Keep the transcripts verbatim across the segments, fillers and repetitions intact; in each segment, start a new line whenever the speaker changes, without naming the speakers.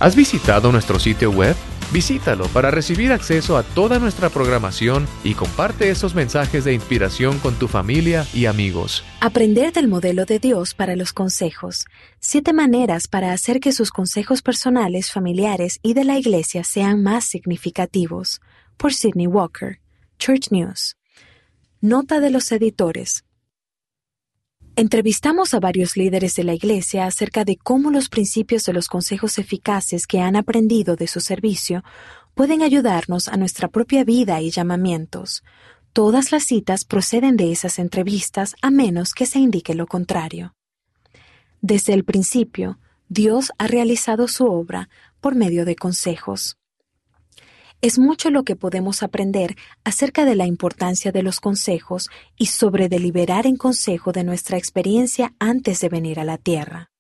¿Has visitado nuestro sitio web? Visítalo para recibir acceso a toda nuestra programación y comparte esos mensajes de inspiración con tu familia y amigos.
Aprender del modelo de Dios para los consejos. Siete maneras para hacer que sus consejos personales, familiares y de la iglesia sean más significativos. Por Sidney Walker. Church News. Nota de los editores. Entrevistamos a varios líderes de la iglesia acerca de cómo los principios de los consejos eficaces que han aprendido de su servicio pueden ayudarnos a nuestra propia vida y llamamientos. Todas las citas proceden de esas entrevistas a menos que se indique lo contrario. Desde el principio, Dios ha realizado su obra por medio de consejos. Es mucho lo que podemos aprender acerca de la importancia de los consejos y sobre deliberar en consejo de nuestra experiencia antes de venir a la tierra.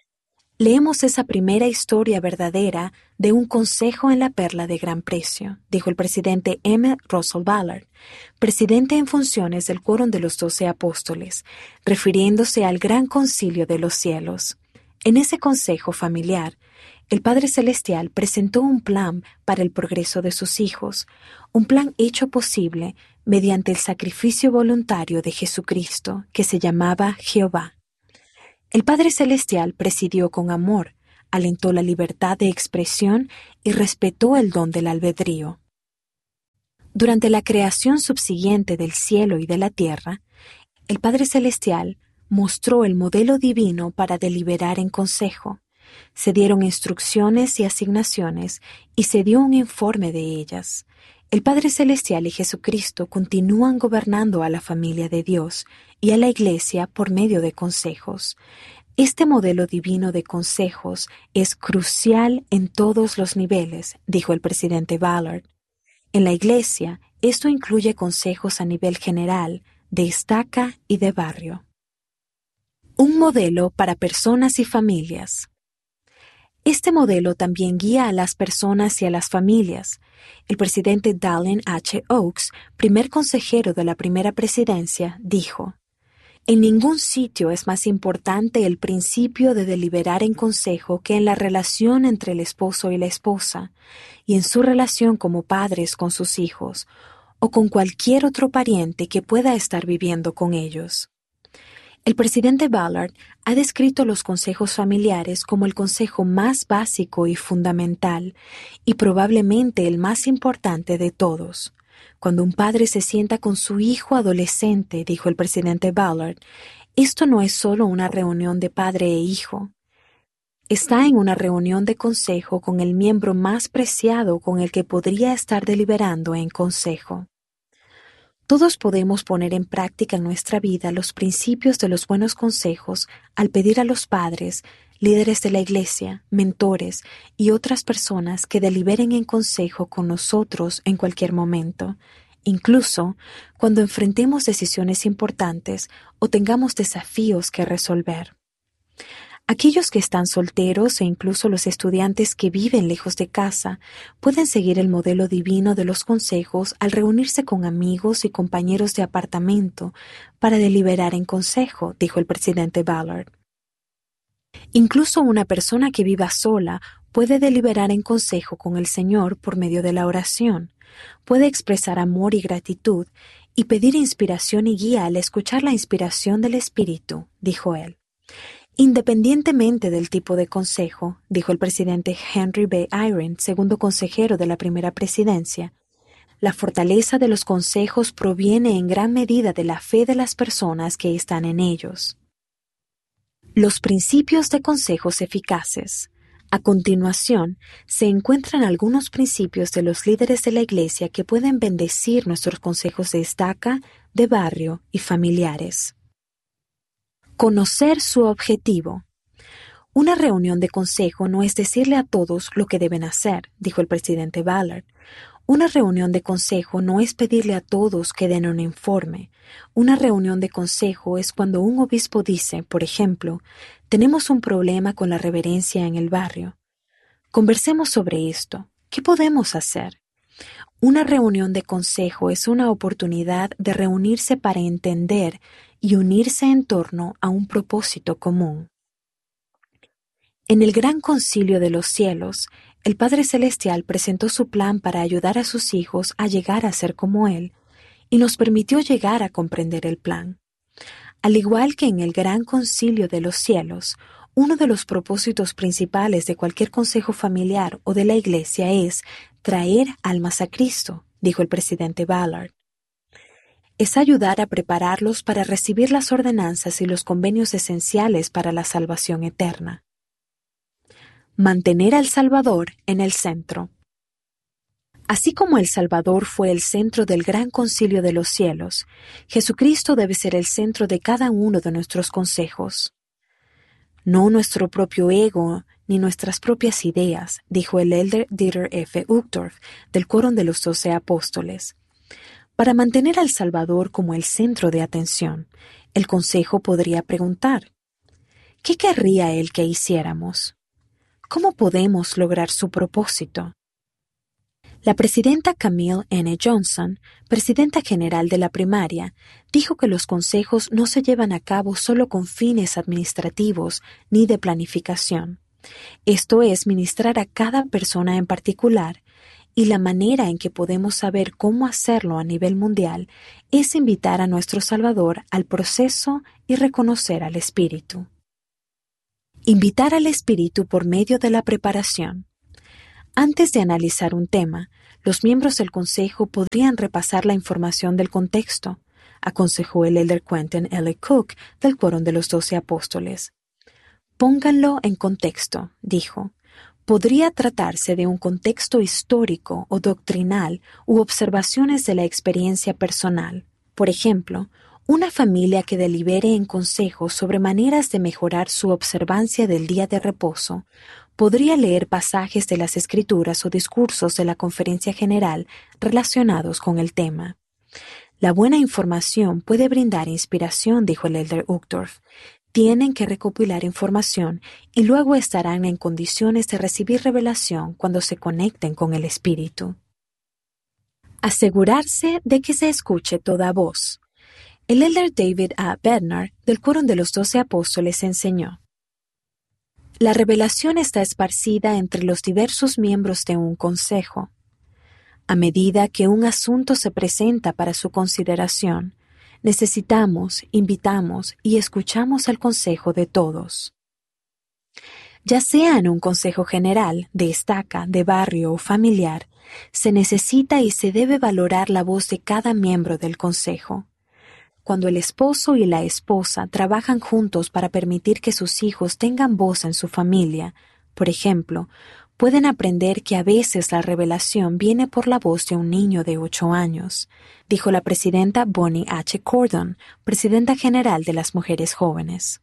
Leemos esa primera historia verdadera de un consejo en la perla de gran precio, dijo el presidente M. Russell Ballard, presidente en funciones del Quórum de los Doce Apóstoles, refiriéndose al gran concilio de los cielos. En ese consejo familiar, el Padre Celestial presentó un plan para el progreso de sus hijos, un plan hecho posible mediante el sacrificio voluntario de Jesucristo, que se llamaba Jehová. El Padre Celestial presidió con amor, alentó la libertad de expresión y respetó el don del albedrío. Durante la creación subsiguiente del cielo y de la tierra, el Padre Celestial mostró el modelo divino para deliberar en consejo. Se dieron instrucciones y asignaciones y se dio un informe de ellas. El Padre Celestial y Jesucristo continúan gobernando a la familia de Dios y a la Iglesia por medio de consejos. Este modelo divino de consejos es crucial en todos los niveles, dijo el presidente Ballard. En la Iglesia, esto incluye consejos a nivel general, de estaca y de barrio. Un modelo para personas y familias. Este modelo también guía a las personas y a las familias. El presidente Dallin H. Oaks, primer consejero de la primera presidencia, dijo: «En ningún sitio es más importante el principio de deliberar en consejo que en la relación entre el esposo y la esposa, y en su relación como padres con sus hijos, o con cualquier otro pariente que pueda estar viviendo con ellos». El presidente Ballard ha descrito los consejos familiares como el consejo más básico y fundamental, y probablemente el más importante de todos. Cuando un padre se sienta con su hijo adolescente, dijo el presidente Ballard, esto no es solo una reunión de padre e hijo. Está en una reunión de consejo con el miembro más preciado con el que podría estar deliberando en consejo. Todos podemos poner en práctica en nuestra vida los principios de los buenos consejos al pedir a los padres, líderes de la iglesia, mentores y otras personas que deliberen en consejo con nosotros en cualquier momento, incluso cuando enfrentemos decisiones importantes o tengamos desafíos que resolver. Aquellos que están solteros e incluso los estudiantes que viven lejos de casa pueden seguir el modelo divino de los consejos al reunirse con amigos y compañeros de apartamento para deliberar en consejo, dijo el presidente Ballard. Incluso una persona que viva sola puede deliberar en consejo con el Señor por medio de la oración, puede expresar amor y gratitud y pedir inspiración y guía al escuchar la inspiración del Espíritu, dijo él. Independientemente del tipo de consejo, dijo el presidente Henry B. Eyring, segundo consejero de la primera presidencia, la fortaleza de los consejos proviene en gran medida de la fe de las personas que están en ellos. Los principios de consejos eficaces. A continuación, se encuentran algunos principios de los líderes de la Iglesia que pueden bendecir nuestros consejos de estaca, de barrio y familiares. Conocer su objetivo. Una reunión de consejo no es decirle a todos lo que deben hacer, dijo el presidente Ballard. Una reunión de consejo no es pedirle a todos que den un informe. Una reunión de consejo es cuando un obispo dice, por ejemplo, tenemos un problema con la reverencia en el barrio. Conversemos sobre esto. ¿Qué podemos hacer? Una reunión de consejo es una oportunidad de reunirse para entender y unirse en torno a un propósito común. En el Gran Concilio de los Cielos, el Padre Celestial presentó su plan para ayudar a sus hijos a llegar a ser como Él, y nos permitió llegar a comprender el plan. Al igual que en el Gran Concilio de los Cielos, uno de los propósitos principales de cualquier consejo familiar o de la Iglesia es traer almas a Cristo, dijo el presidente Ballard. Es ayudar a prepararlos para recibir las ordenanzas y los convenios esenciales para la salvación eterna. Mantener al Salvador en el centro. Así como el Salvador fue el centro del Gran Concilio de los Cielos, Jesucristo debe ser el centro de cada uno de nuestros consejos. No nuestro propio ego ni nuestras propias ideas, dijo el elder Dieter F. Uchtdorf del Quórum de los Doce Apóstoles. Para mantener al Salvador como el centro de atención, el consejo podría preguntar: ¿qué querría Él que hiciéramos? ¿Cómo podemos lograr su propósito? La presidenta Camille N. Johnson, presidenta general de la primaria, dijo que los consejos no se llevan a cabo solo con fines administrativos ni de planificación. Esto es ministrar a cada persona en particular, y la manera en que podemos saber cómo hacerlo a nivel mundial es invitar a nuestro Salvador al proceso y reconocer al Espíritu. Invitar al Espíritu por medio de la preparación. Antes de analizar un tema, los miembros del Consejo podrían repasar la información del contexto, aconsejó el elder Quentin L. Cook del Quórum de los Doce Apóstoles. Pónganlo en contexto, dijo. Podría tratarse de un contexto histórico o doctrinal u observaciones de la experiencia personal. Por ejemplo, una familia que delibere en consejos sobre maneras de mejorar su observancia del día de reposo podría leer pasajes de las Escrituras o discursos de la Conferencia General relacionados con el tema. La buena información puede brindar inspiración, dijo el elder Uchtdorf. Tienen que recopilar información y luego estarán en condiciones de recibir revelación cuando se conecten con el Espíritu. Asegurarse de que se escuche toda voz. El elder David A. Bednar, del Quórum de los Doce Apóstoles, enseñó: la revelación está esparcida entre los diversos miembros de un consejo. A medida que un asunto se presenta para su consideración, necesitamos, invitamos y escuchamos el consejo de todos. Ya sea en un consejo general, de estaca, de barrio o familiar, se necesita y se debe valorar la voz de cada miembro del consejo. Cuando el esposo y la esposa trabajan juntos para permitir que sus hijos tengan voz en su familia, por ejemplo, pueden aprender que a veces la revelación viene por la voz de un niño de ocho años, dijo la presidenta Bonnie H. Cordon, presidenta general de las Mujeres Jóvenes.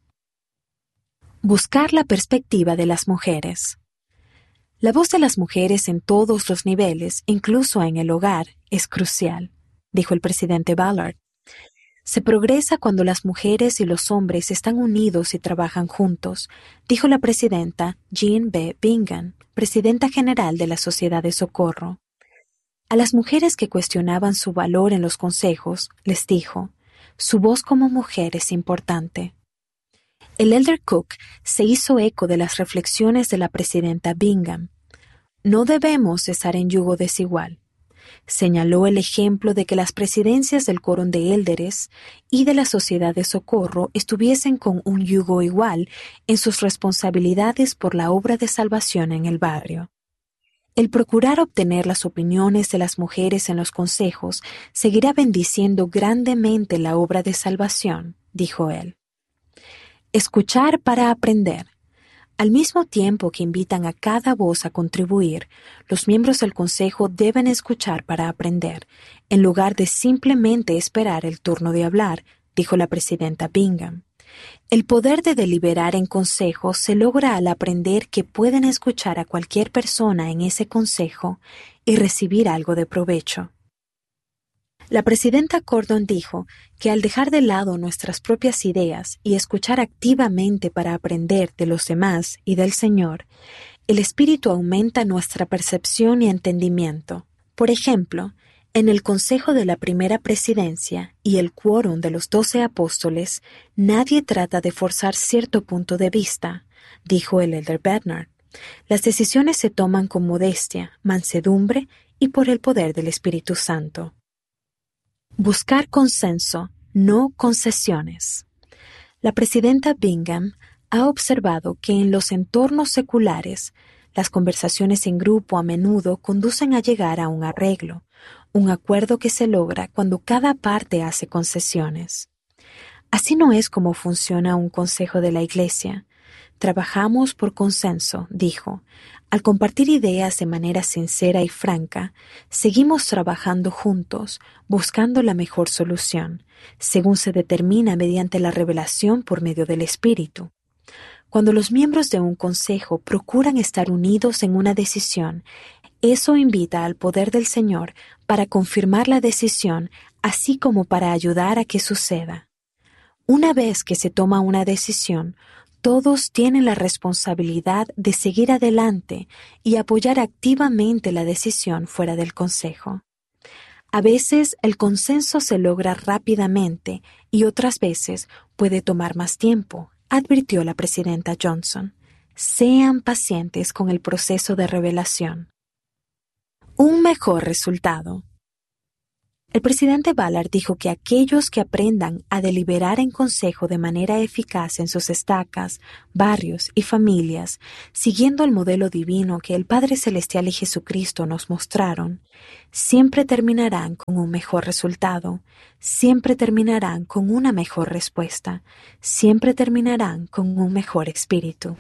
Buscar la perspectiva de las mujeres. La voz de las mujeres en todos los niveles, incluso en el hogar, es crucial, dijo el presidente Ballard. Se progresa cuando las mujeres y los hombres están unidos y trabajan juntos, dijo la presidenta Jean B. Bingham, presidenta general de la Sociedad de Socorro. A las mujeres que cuestionaban su valor en los consejos, les dijo: su voz como mujer es importante. El elder Cook se hizo eco de las reflexiones de la presidenta Bingham. No debemos estar en yugo desigual. Señaló el ejemplo de que las presidencias del Quórum de Élderes y de la Sociedad de Socorro estuviesen con un yugo igual en sus responsabilidades por la obra de salvación en el barrio. El procurar obtener las opiniones de las mujeres en los consejos seguirá bendiciendo grandemente la obra de salvación, dijo él. Escuchar para aprender. Al mismo tiempo que invitan a cada voz a contribuir, los miembros del consejo deben escuchar para aprender, en lugar de simplemente esperar el turno de hablar, dijo la presidenta Bingham. El poder de deliberar en consejo se logra al aprender que pueden escuchar a cualquier persona en ese consejo y recibir algo de provecho. La presidenta Cordon dijo que al dejar de lado nuestras propias ideas y escuchar activamente para aprender de los demás y del Señor, el Espíritu aumenta nuestra percepción y entendimiento. Por ejemplo, en el Consejo de la Primera Presidencia y el Quórum de los Doce Apóstoles, nadie trata de forzar cierto punto de vista, dijo el elder Bernard. Las decisiones se toman con modestia, mansedumbre y por el poder del Espíritu Santo. Buscar consenso, no concesiones. La presidenta Bingham ha observado que en los entornos seculares, las conversaciones en grupo a menudo conducen a llegar a un arreglo, un acuerdo que se logra cuando cada parte hace concesiones. Así no es como funciona un consejo de la Iglesia. Trabajamos por consenso, dijo. Al compartir ideas de manera sincera y franca, seguimos trabajando juntos, buscando la mejor solución, según se determina mediante la revelación por medio del Espíritu. Cuando los miembros de un consejo procuran estar unidos en una decisión, eso invita al poder del Señor para confirmar la decisión, así como para ayudar a que suceda. Una vez que se toma una decisión, todos tienen la responsabilidad de seguir adelante y apoyar activamente la decisión fuera del consejo. A veces el consenso se logra rápidamente y otras veces puede tomar más tiempo, advirtió la presidenta Johnson. Sean pacientes con el proceso de revelación. Un mejor resultado. El presidente Ballard dijo que aquellos que aprendan a deliberar en consejo de manera eficaz en sus estacas, barrios y familias, siguiendo el modelo divino que el Padre Celestial y Jesucristo nos mostraron, siempre terminarán con un mejor resultado, siempre terminarán con una mejor respuesta, siempre terminarán con un mejor espíritu.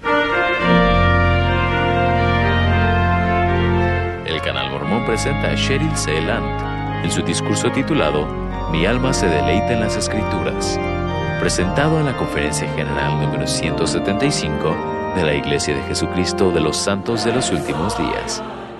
El Canal Mormón presenta a Cheryl C. Land en su discurso titulado Mi alma se deleita en las Escrituras, presentado en la Conferencia General número ciento setenta y cinco de la Iglesia de Jesucristo de los Santos de los Últimos Días.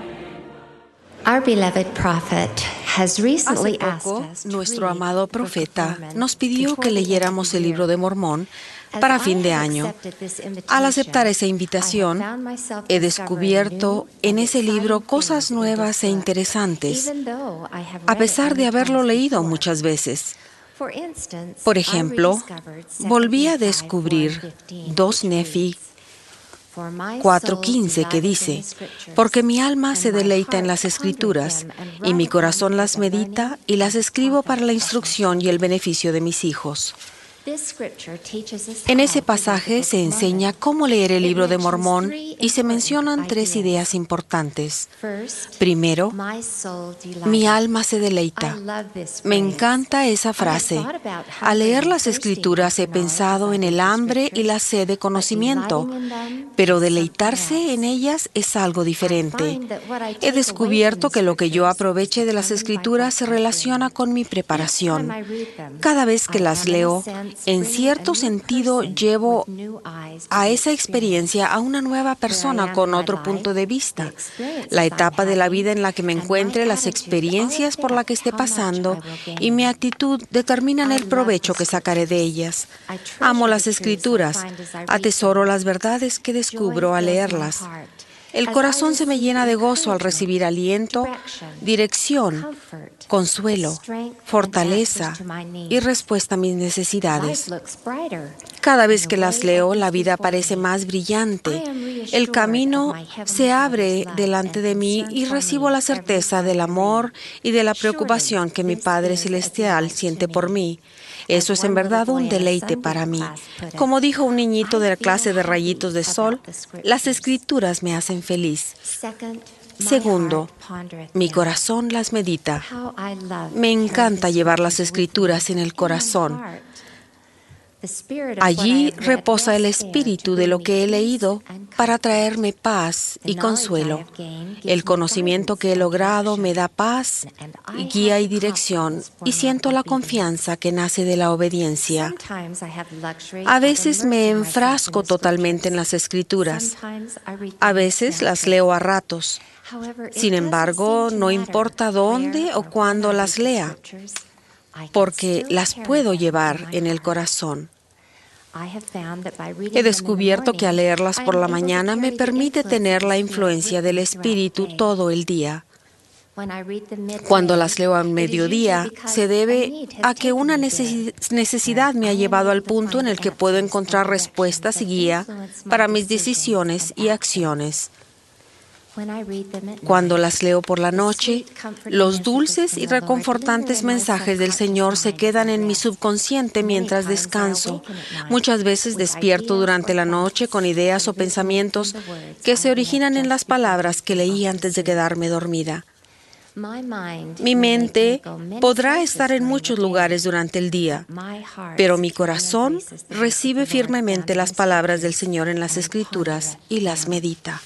Our beloved prophet has recently
Hace poco,
asked us to
nuestro
read
amado
the Book of
profeta
Mormon
nos pidió
before
que
the end of
leyéramos
the
el libro
year.
de Mormón
As
para
I
fin de
have
año.
accepted this invitation,
Al aceptar esa
I have
invitación,
found myself
he
discovering
descubierto
new
en
and
ese libro
exciting
cosas
things in
nuevas
this
e
book,
interesantes,
even though I have
a
read it
pesar de
many
haberlo
times
leído
before.
muchas veces.
For instance,
Por
I
ejemplo,
rediscovered Second
volví a
Nephi
descubrir
four fifteen,
dos
which
Nefi
reads, For my
cuatro
soul
quince que
delighteth in
dice,
the Scriptures,
porque mi alma
and
se
my
deleita en
heart
las
pondereth
Escrituras,
them, and
y mi
writeth them
corazón
for
las
the learning
medita y
of
las
the
escribo para la
prophets.
instrucción y el beneficio de mis hijos.
This scripture teaches us
En
how
ese
to read the
pasaje
Book
se
of
enseña
Mormon.
cómo leer el
It
libro de
mentions
Mormón
three
y se mencionan
important
tres
ideas.
ideas importantes.
First,
Primero,
my soul delighteth.
mi alma se
I
deleita.
love this
Me
phrase.
encanta esa
I have
frase.
thought about
Al
hunger
leer
and
las
thirsting
Escrituras he
after knowledge
pensado
as I
en
read
el
the
hambre y
scriptures,
la sed de
but
conocimiento,
delighting in them
pero
is something
deleitarse
else.
en ellas es algo diferente.
I find that what I take
He
away
descubierto
from the
que lo que yo
scriptures
aproveche
is
de las
determined by
Escrituras se
what I do.
relaciona con mi
Each time
preparación.
I read them,
Cada vez que
I
las
am, in a
leo,
sense,
en
bringing
cierto
a new
sentido
person
llevo
with new eyes to
a
the
esa experiencia a una nueva persona con otro punto de vista. La etapa de la vida en la que me encuentre, las experiencias por la que esté pasando y mi actitud determinan el provecho que sacaré de ellas. Amo las Escrituras, atesoro las verdades que descubro al leerlas. El corazón se me llena de gozo al recibir aliento, dirección, consuelo, fortaleza y respuesta a mis necesidades. Cada vez que las leo, la vida parece más brillante. El camino se abre delante de mí y recibo la certeza del amor y de la preocupación que mi Padre Celestial siente por mí. Eso es en verdad un deleite para mí. Como dijo un niñito de la clase de rayitos de sol, las Escrituras me hacen feliz. Segundo, mi corazón las medita. Me encanta llevar las Escrituras en el corazón. Allí reposa el espíritu de lo que he leído para traerme paz y consuelo. El conocimiento que he logrado me da paz, guía y dirección, y siento la confianza que nace de la obediencia. A veces me enfrasco totalmente en las Escrituras. A veces las leo a ratos. Sin embargo, no importa dónde o cuándo las lea, porque las puedo llevar en el corazón. He descubierto que al leerlas por la mañana me permite tener la influencia del Espíritu todo el día. Cuando las leo al mediodía, se debe a que una necesidad me ha llevado al punto en el que puedo encontrar respuestas y guía para mis decisiones y acciones. Cuando las leo por la noche, los dulces y reconfortantes mensajes del Señor se quedan en mi subconsciente mientras descanso. Muchas veces despierto durante la noche con ideas o pensamientos que se originan en las palabras que leí antes de quedarme dormida. Mi mente podrá estar en muchos lugares durante el día, pero mi corazón recibe firmemente las palabras del Señor en las Escrituras y las medita.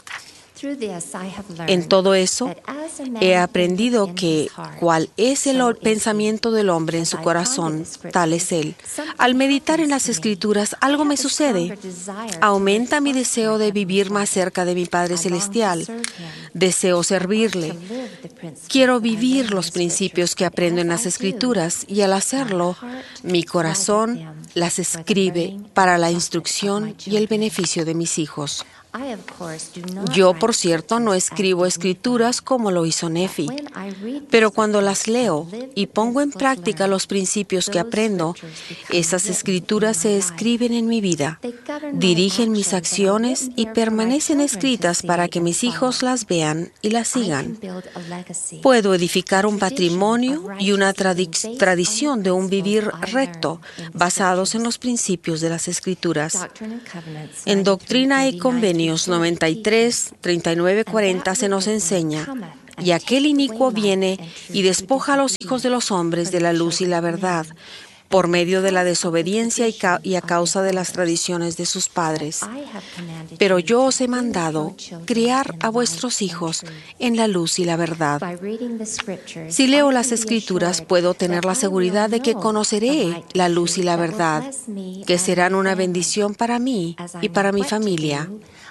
En todo eso, he aprendido que cuál es el pensamiento del hombre en su corazón, tal es él. Al meditar en las Escrituras, algo me sucede. Aumenta mi deseo de vivir más cerca de mi Padre Celestial. Deseo servirle. Quiero vivir los principios que aprendo en las Escrituras y al hacerlo, mi corazón las escribe para la instrucción y el beneficio de mis hijos. Yo, por cierto, no escribo escrituras como lo hizo Nefi, pero cuando las leo y pongo en práctica los principios que aprendo, esas escrituras se escriben en mi vida, dirigen mis acciones y permanecen escritas para que mis hijos las vean y las sigan. Puedo edificar un patrimonio y una tradi- tradición de un vivir recto basados en los principios de las escrituras. En Doctrina y Convenios noventa y tres, treinta y nueve, cuarenta se nos enseña: y aquel inicuo viene y despoja a los hijos de los hombres de la luz y la verdad, por medio de la desobediencia y, ca- y a causa de las tradiciones de sus padres. Pero yo os he mandado criar a vuestros hijos en la luz y la verdad. Si leo las Escrituras, puedo tener la seguridad de que conoceré la luz y la verdad, que serán una bendición para mí y para mi familia.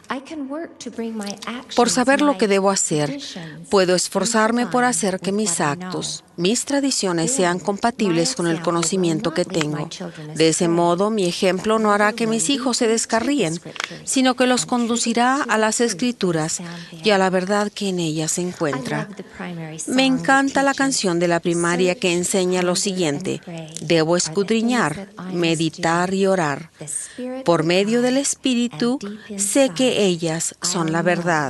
Por saber lo que debo hacer, puedo esforzarme por hacer que mis actos, mis tradiciones sean compatibles con el conocimiento que tengo. De ese modo, mi ejemplo no hará que mis hijos se descarríen, sino que los conducirá a las Escrituras y a la verdad que en ellas se encuentra. Me encanta la canción de la primaria que enseña lo siguiente: debo escudriñar, meditar y orar. Por medio del Espíritu, sé que ellas son la verdad.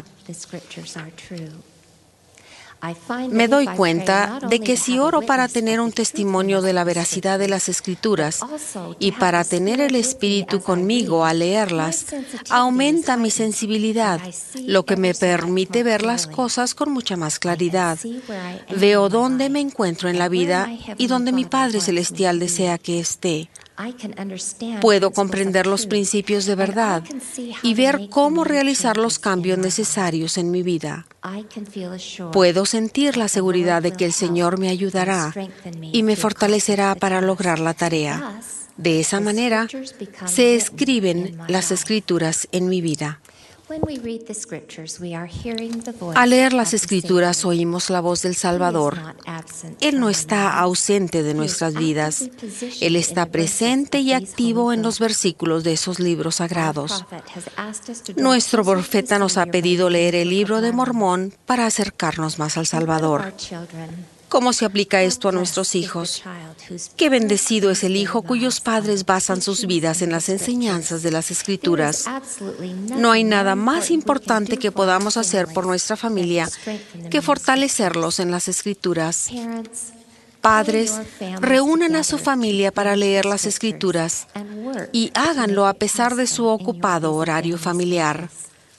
Me doy cuenta de que si oro para tener un testimonio de la veracidad de las Escrituras y para tener el Espíritu conmigo al leerlas, aumenta mi sensibilidad, lo que me permite ver las cosas con mucha más claridad. Veo dónde me encuentro en la vida y dónde mi Padre Celestial desea que esté. Puedo comprender los principios de verdad y ver cómo realizar los cambios necesarios en mi vida. Puedo sentir la seguridad de que el Señor me ayudará y me fortalecerá para lograr la tarea. De esa manera, se escriben las Escrituras en mi vida. Al leer las Escrituras oímos la voz del Salvador. Él no está ausente de nuestras vidas. Él está presente y activo en los versículos de esos libros sagrados. Nuestro profeta nos ha pedido leer el libro de Mormón para acercarnos más al Salvador. ¿Cómo se aplica esto a nuestros hijos? Qué bendecido es el hijo cuyos padres basan sus vidas en las enseñanzas de las Escrituras. No hay nada más importante que podamos hacer por nuestra familia que fortalecerlos en las Escrituras. Padres, reúnan a su familia para leer las Escrituras y háganlo a pesar de su ocupado horario familiar.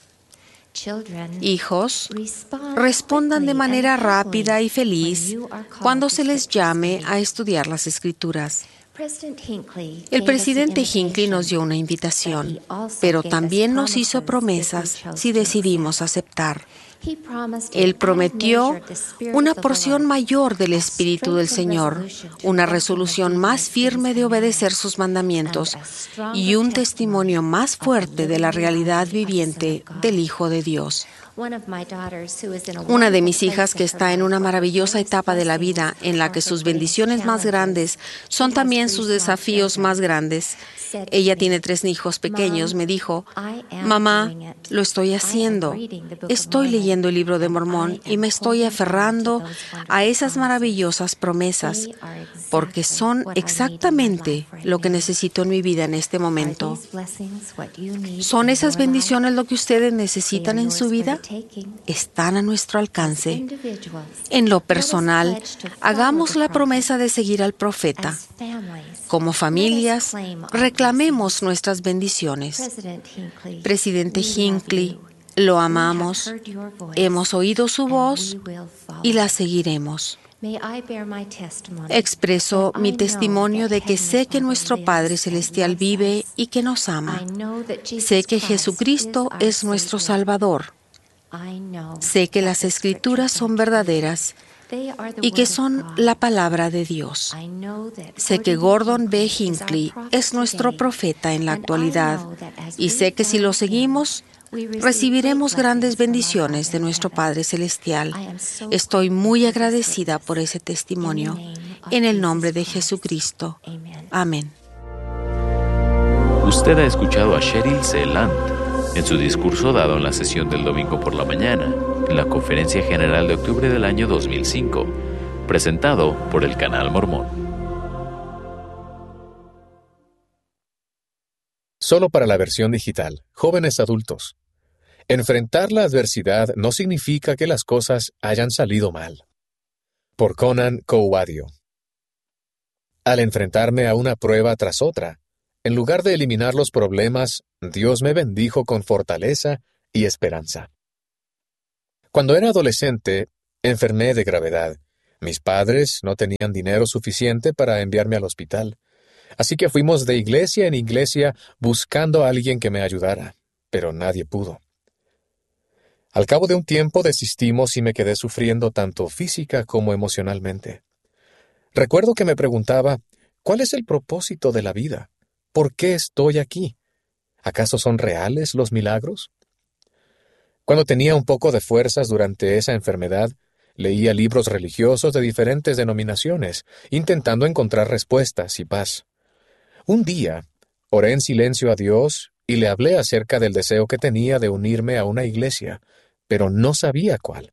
Hijos, respondan de manera rápida y feliz cuando se les llame a estudiar las Escrituras. El presidente Hinckley nos dio una invitación, pero también nos hizo promesas si decidimos aceptar. Él prometió una porción mayor del Espíritu del Señor, una resolución más firme de obedecer sus mandamientos y un testimonio más fuerte de la realidad viviente del Hijo de Dios. Una de mis hijas, que está en una maravillosa etapa de la vida en la que sus bendiciones más grandes son también sus desafíos más grandes. Ella tiene tres hijos pequeños, me dijo: «Mamá, lo estoy haciendo. Estoy leyendo leyendo el Libro de Mormón y me estoy aferrando a esas maravillosas promesas, porque son exactamente lo que necesito en mi vida en este momento. ¿Son esas bendiciones lo que ustedes necesitan en su vida? Están a nuestro alcance. En lo personal, hagamos la promesa de seguir al profeta. Como familias, reclamemos nuestras bendiciones. Presidente Hinckley, lo amamos, hemos oído su voz y la seguiremos. Expreso mi testimonio de que sé que nuestro Padre Celestial vive y que nos ama. Sé que Jesucristo es nuestro Salvador. Sé que las Escrituras son verdaderas y que son la palabra de Dios. Sé que Gordon B. Hinckley es nuestro profeta en la actualidad y sé que si lo seguimos, recibiremos grandes bendiciones de nuestro Padre Celestial. Estoy muy agradecida por ese testimonio. En el nombre de Jesucristo. Amén.
Usted ha escuchado a Cheryl C. Land en su discurso dado en la sesión del domingo por la mañana, en la Conferencia General de octubre del año dos mil cinco, presentado por el Canal Mormón.
Solo para la versión digital, jóvenes adultos. Enfrentar la adversidad no significa que las cosas hayan salido mal. Por Conan Cowadio. Al enfrentarme a una prueba tras otra, en lugar de eliminar los problemas, Dios me bendijo con fortaleza y esperanza. Cuando era adolescente, enfermé de gravedad. Mis padres no tenían dinero suficiente para enviarme al hospital, así que fuimos de iglesia en iglesia buscando a alguien que me ayudara, pero nadie pudo. Al cabo de un tiempo desistimos y me quedé sufriendo tanto física como emocionalmente. Recuerdo que me preguntaba, ¿cuál es el propósito de la vida? ¿Por qué estoy aquí? ¿Acaso son reales los milagros? Cuando tenía un poco de fuerzas durante esa enfermedad, leía libros religiosos de diferentes denominaciones, intentando encontrar respuestas y paz. Un día, oré en silencio a Dios y le hablé acerca del deseo que tenía de unirme a una iglesia, pero no sabía cuál.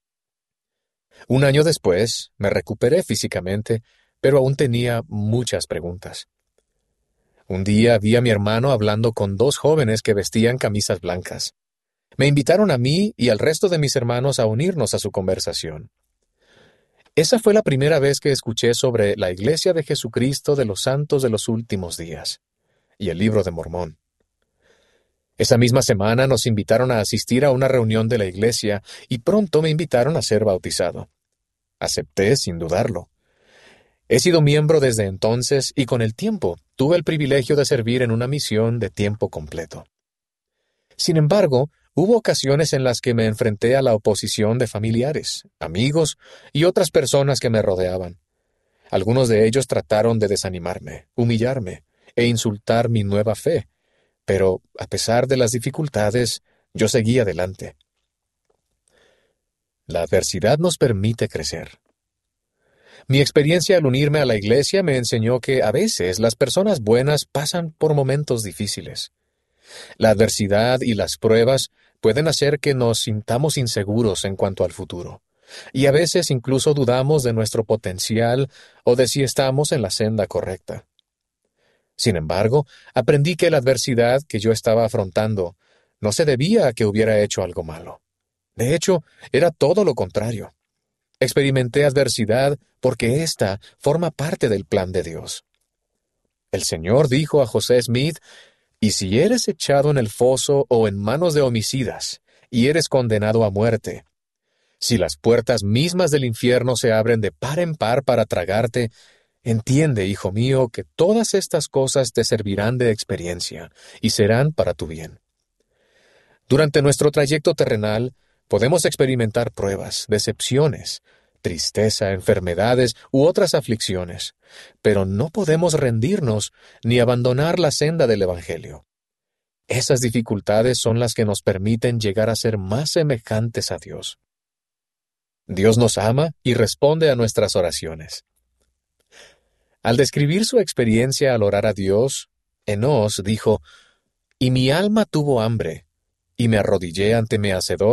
Un año después, me recuperé físicamente, pero aún tenía muchas preguntas. Un día vi a mi hermano hablando con dos jóvenes que vestían camisas blancas. Me invitaron a mí y al resto de mis hermanos a unirnos a su conversación. Esa fue la primera vez que escuché sobre la Iglesia de Jesucristo de los Santos de los Últimos Días y el Libro de Mormón. Esa misma semana nos invitaron a asistir a una reunión de la iglesia y pronto me invitaron a ser bautizado. Acepté sin dudarlo. He sido miembro desde entonces y con el tiempo tuve el privilegio de servir en una misión de tiempo completo. Sin embargo, hubo ocasiones en las que me enfrenté a la oposición de familiares, amigos y otras personas que me rodeaban. Algunos de ellos trataron de desanimarme, humillarme e insultar mi nueva fe, pero a pesar de las dificultades, yo seguí adelante. La adversidad nos permite crecer. Mi experiencia al unirme a la iglesia me enseñó que a veces las personas buenas pasan por momentos difíciles. La adversidad y las pruebas pueden hacer que nos sintamos inseguros en cuanto al futuro, y a veces incluso dudamos de nuestro potencial o de si estamos en la senda correcta. Sin embargo, aprendí que la adversidad que yo estaba afrontando no se debía a que hubiera hecho algo malo. De hecho, era todo lo contrario. Experimenté adversidad porque ésta forma parte del plan de Dios. El Señor dijo a José Smith, «Y si eres echado en el foso o en manos de homicidas, y eres condenado a muerte, si las puertas mismas del infierno se abren de par en par para tragarte, entiende, hijo mío, que todas estas cosas te servirán de experiencia y serán para tu bien». Durante nuestro trayecto terrenal, podemos experimentar pruebas, decepciones, tristeza, enfermedades u otras aflicciones, pero no podemos rendirnos ni abandonar la senda del Evangelio. Esas dificultades son las que nos permiten llegar a ser más semejantes a Dios. Dios nos ama y responde a nuestras oraciones. Al describir su experiencia al orar a Dios, Enós dijo, «Y mi alma tuvo hambre, y me arrodillé ante mi Hacedor,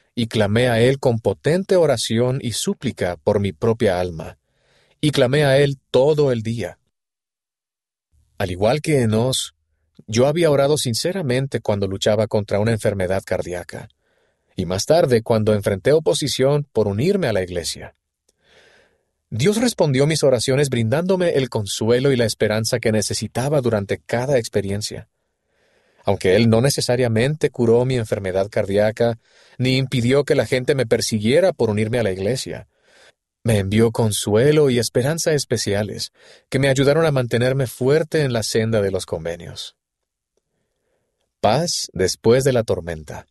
y clamé a Él con potente oración y súplica por mi propia alma, y clamé a Él todo el día. Al igual que Enos, yo había orado sinceramente cuando luchaba contra una enfermedad cardíaca, y más tarde cuando enfrenté oposición por unirme a la iglesia. Dios respondió mis oraciones brindándome el consuelo y la esperanza que necesitaba durante cada experiencia. Aunque Él no necesariamente curó mi enfermedad cardíaca, ni impidió que la gente me persiguiera por unirme a la iglesia, me envió consuelo y esperanza especiales que me ayudaron a mantenerme fuerte en la senda de los convenios. Paz después de la tormenta.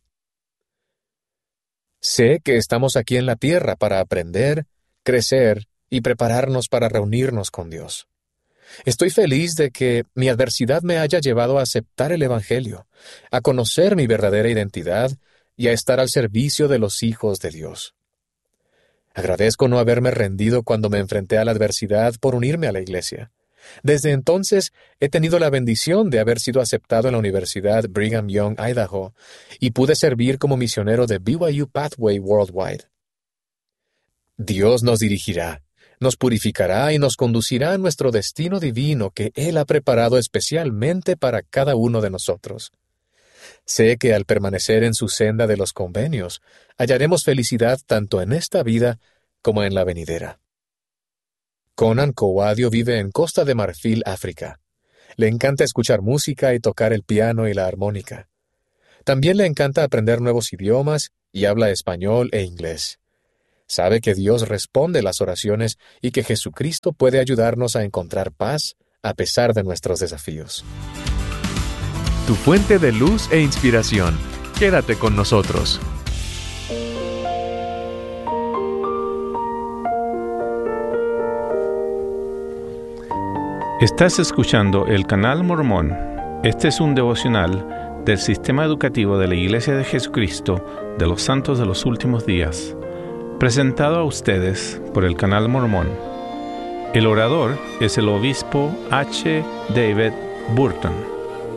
Sé que estamos aquí en la tierra para aprender, crecer y prepararnos para reunirnos con Dios. Estoy feliz de que mi adversidad me haya llevado a aceptar el Evangelio, a conocer mi verdadera identidad y a estar al servicio de los hijos de Dios. Agradezco no haberme rendido cuando me enfrenté a la adversidad por unirme a la iglesia. Desde entonces he tenido la bendición de haber sido aceptado en la Universidad Brigham Young, Idaho, y pude servir como misionero de B Y U Pathway Worldwide. Dios nos dirigirá, nos purificará y nos conducirá a nuestro destino divino que Él ha preparado especialmente para cada uno de nosotros. Sé que al permanecer en su senda de los convenios, hallaremos felicidad tanto en esta vida como en la venidera. Conan Cowadio vive en Costa de Marfil, África. Le encanta escuchar música y tocar el piano y la armónica. También le encanta aprender nuevos idiomas y habla español e inglés. Sabe que Dios responde las oraciones y que Jesucristo puede ayudarnos a encontrar paz a pesar de nuestros desafíos.
Tu fuente de luz e inspiración. Quédate con nosotros.
Estás escuchando el Canal Mormón. Este es un devocional del Sistema Educativo de la Iglesia de Jesucristo de los Santos de los Últimos Días, presentado a ustedes por el Canal Mormón. El orador es el obispo H. David Burton.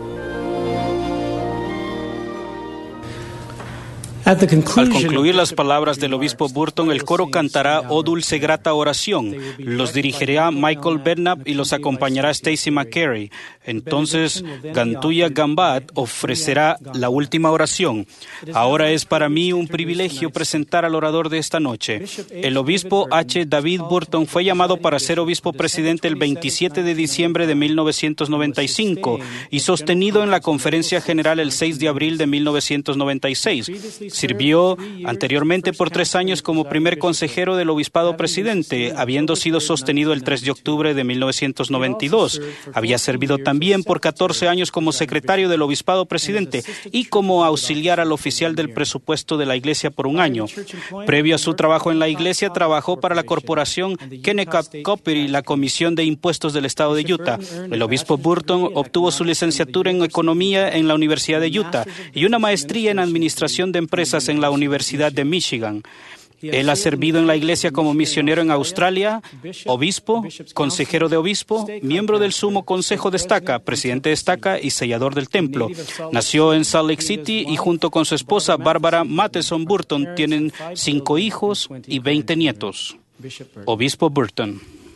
Al concluir las palabras del obispo Burton, el coro cantará "Oh dulce grata oración". Los dirigirá Michael Bednap y los acompañará Stacy McCary. Entonces, Gantuya Gambat ofrecerá la última oración. Ahora es para mí un privilegio presentar al orador de esta noche. El obispo H. David Burton fue llamado para ser obispo presidente el veintisiete de diciembre de mil novecientos noventa y cinco y sostenido en la Conferencia General el seis de abril de mil novecientos noventa y seis. Sirvió anteriormente por tres años como primer consejero del obispado presidente, habiendo sido sostenido el tres de octubre de mil novecientos noventa y dos. Había servido también por catorce años como secretario del obispado presidente y como auxiliar al oficial del presupuesto de la iglesia por un año. Previo a su trabajo en la iglesia, trabajó para la corporación Kennecott Copper y la Comisión de Impuestos del Estado de Utah. El obispo Burton obtuvo su licenciatura en Economía en la Universidad de Utah y una maestría en Administración de Empresas en la Universidad de Michigan. Él ha servido en la iglesia como misionero en Australia, obispo, consejero de obispo, miembro del Sumo Consejo de Estaca, presidente de Estaca y sellador del templo. Nació en Salt Lake City y junto con su esposa Barbara Matheson Burton tienen cinco hijos y veinte nietos. Obispo Burton.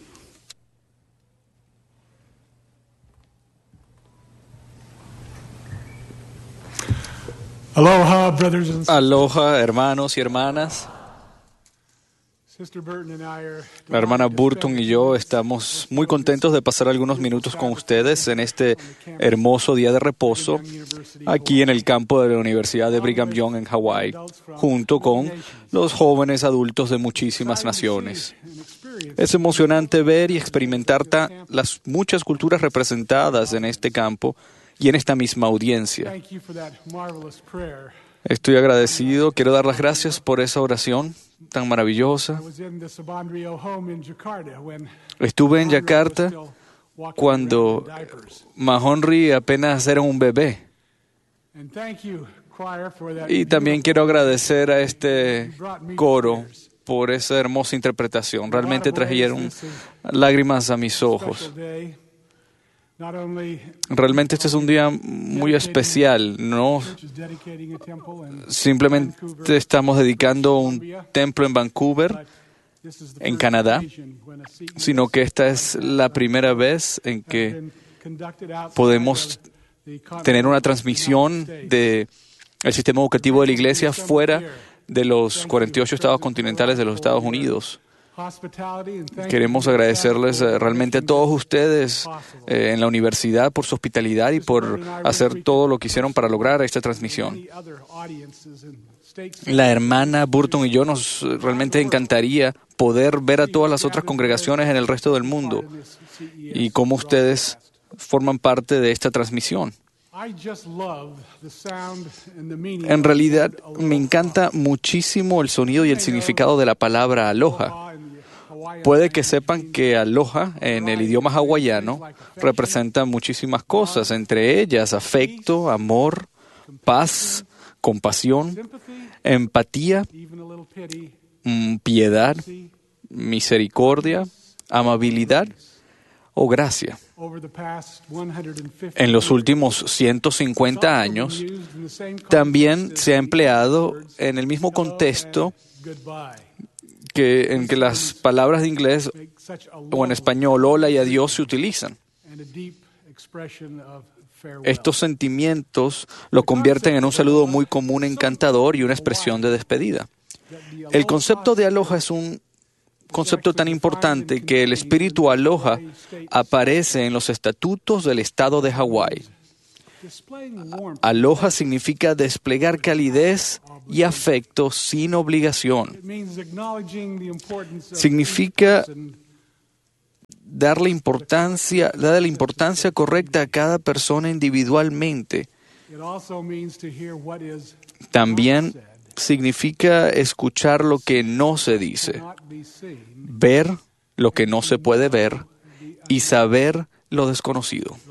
Aloha, brothers and sisters.
Aloha, hermanos y hermanas. La hermana Burton y yo estamos muy contentos de pasar algunos minutos con ustedes en este hermoso día de reposo aquí en el campo de la Universidad de Brigham Young en Hawái, junto con los jóvenes adultos de muchísimas naciones. Es emocionante ver y experimentar ta- las muchas culturas representadas en este campo y en esta misma audiencia. Estoy agradecido, quiero dar las gracias por esa oración tan maravillosa. Estuve en Yakarta cuando Mahonri apenas era un bebé. Y también quiero agradecer a este coro por esa hermosa interpretación. Realmente trajeron lágrimas a mis ojos. Realmente este es un día muy especial. No simplemente estamos dedicando un templo en Vancouver, en Canadá, sino que esta es la primera vez en que podemos tener una transmisión del sistema educativo de la Iglesia fuera de los cuarenta y ocho estados continentales de los Estados Unidos. Queremos agradecerles eh, realmente a todos ustedes eh, en la universidad por su hospitalidad y por hacer todo lo que hicieron para lograr esta transmisión. La hermana Burton y yo nos realmente encantaría poder ver a todas las otras congregaciones en el resto del mundo y cómo ustedes forman parte de esta transmisión. En realidad, me encanta muchísimo el sonido y el significado de la palabra aloha. Puede que sepan que aloha en el idioma hawaiano representa muchísimas cosas, entre ellas afecto, amor, paz, compasión, empatía, piedad, misericordia, amabilidad o gracia. En los últimos ciento cincuenta años, también se ha empleado en el mismo contexto que, en que las palabras de inglés o en español, hola y adiós, se utilizan. Estos sentimientos lo convierten en un saludo muy común, encantador y una expresión de despedida. El concepto de aloha es un concepto tan importante que el espíritu aloha aparece en los estatutos del estado de Hawái. Aloha significa desplegar calidez y afecto sin obligación. Significa darle importancia, darle la importancia correcta a cada persona individualmente. También significa escuchar lo que no se dice, ver lo que no se puede ver y saber lo desconocido.